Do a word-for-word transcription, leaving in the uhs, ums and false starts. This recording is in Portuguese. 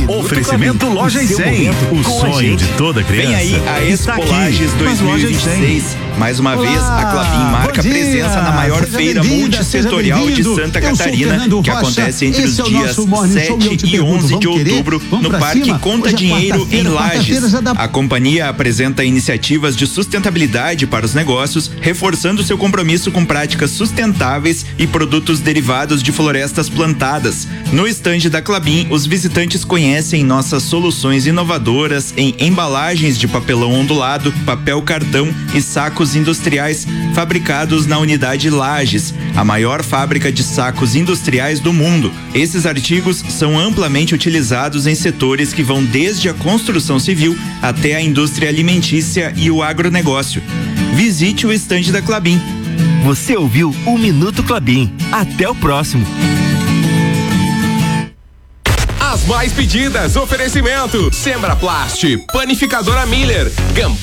Oferecimento Loja e cem, o sonho de toda criança. Vem aí a Expo Lages dois mil e vinte e seis. Mais uma Olá, vez, a Klabin marca presença na maior feira multissetorial de Santa Catarina, que acontece entre os dias sete e onze de outubro no Parque Conta Dinheiro, em Lages. A companhia apresenta iniciativas de sustentabilidade para os negócios, reforçando seu compromisso com práticas sustentáveis e produtos derivados de florestas plantadas. No estande da Klabin, os visitantes conhecem nossas soluções inovadoras em embalagens de papelão ondulado, papel cartão e sacos industriais fabricados na unidade Lages, a maior fábrica de sacos industriais do mundo. Esses artigos são amplamente utilizados em setores que vão desde a construção civil até a indústria alimentícia e o agronegócio. Visite o estande da Klabin. Você ouviu o Minuto Klabin. Até o próximo. As mais pedidas, oferecimento Sembraplast, Panificadora Miller, Gambá